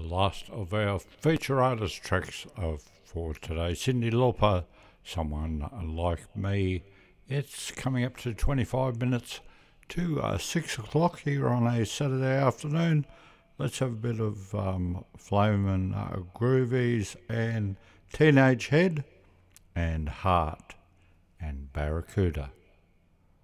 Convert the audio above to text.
last of our feature artist tracks for today. Cyndi Lauper, Someone Like Me. It's coming up to 25 minutes to 6 o'clock here on a Saturday afternoon. Let's have a bit of Flamin' Groovies and Teenage Head and Heart and Barracuda.